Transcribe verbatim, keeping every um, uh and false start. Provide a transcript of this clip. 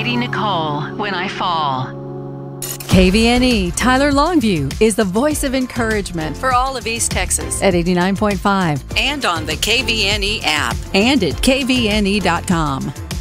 Katie Nicole, When I Fall. K V N E Tyler Longview is the voice of encouragement for all of East Texas at eighty-nine point five and on the K V N E app and at K V N E dot com.